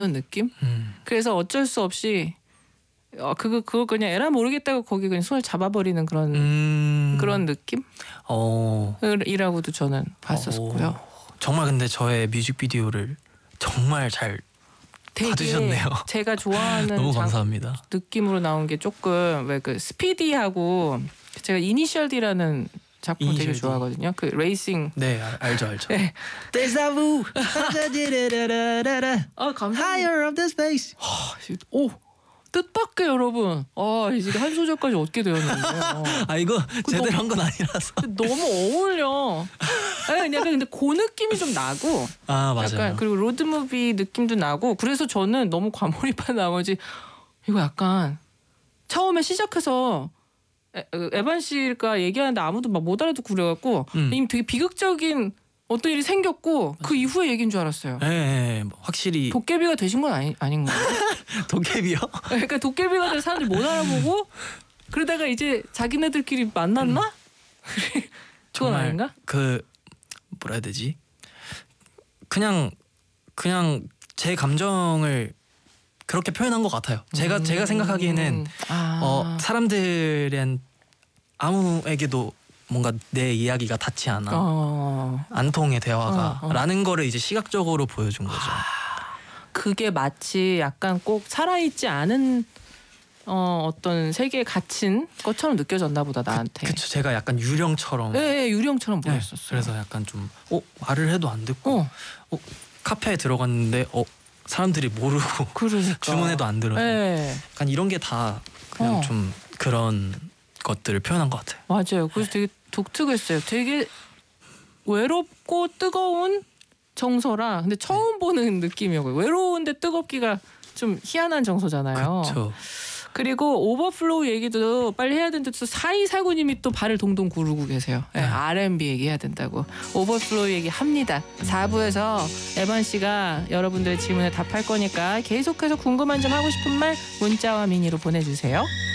느낌? 그래서 어쩔 수 없이 그거 그냥 에라 모르겠다고 거기 그냥 손을 잡아버리는 그런 느낌? 이라고도 저는 봤었고요. 정말 근데 저의 뮤직비디오를 정말 잘 봐주셨네요. 제가 좋아하는 너무 감사합니다. 느낌으로 나온 게 조금 왜 그 스피디하고 제가 이니셜 D라는 작품 되게 좋아하거든요. 그 레이싱. 네, 알죠. 네. 데자부. 감사합니다. Higher of the space. 오, 뜻밖의 여러분. 이제 한 소절까지 얻게 되었는데요. 이거 제대로 한 건 아니라서. 너무 어울려. 약간 근데 그 느낌이 좀 나고. 맞아요. 약간 그리고 로드무비 느낌도 나고. 그래서 저는 너무 과몰입한 나머지 이거 약간 처음에 시작해서 에반 씨가 얘기하는데 아무도 막 못 알아듣고 그래갖고 이미 되게 비극적인 어떤 일이 생겼고 그 이후의 얘기인 줄 알았어요. 네, 확실히 도깨비가 되신 건 아닌가요? 도깨비요? 그러니까 도깨비가 된 사람들이 못 알아보고 그러다가 이제 자기네들끼리 만났나? 그건 아닌가? 뭐라 해야 되지? 그냥 제 감정을 그렇게 표현한 것 같아요. 제가 생각하기에는 사람들은 아무에게도 뭔가 내 이야기가 닿지 않아. 안 통해 대화가 라는 거를 이제 시각적으로 보여준 거죠. 그게 마치 약간 꼭 살아있지 않은 어떤 세계에 갇힌 것처럼 느껴졌나 보다 나한테. 그쵸. 제가 약간 유령처럼. 네, 유령처럼 보였었어요. 그래서 약간 좀 말을 해도 안 듣고 카페에 들어갔는데 사람들이 모르고 그러니까. 주문해도 안 들어요. 네. 약간 이런 게 다 그냥 좀 그런 것들을 표현한 것 같아요. 맞아요. 그래서 되게 독특했어요. 되게 외롭고 뜨거운 정서라 근데 처음 보는 느낌이었고요. 외로운데 뜨겁기가 좀 희한한 정서잖아요. 그렇죠. 그리고 오버플로우 얘기도 빨리 해야 되는데 또 4249님이 또 발을 동동 구르고 계세요. 네, R&B 얘기해야 된다고. 오버플로우 얘기합니다. 4부에서 에반 씨가 여러분들의 질문에 답할 거니까 계속해서 궁금한 점 하고 싶은 말 문자와 미니로 보내주세요.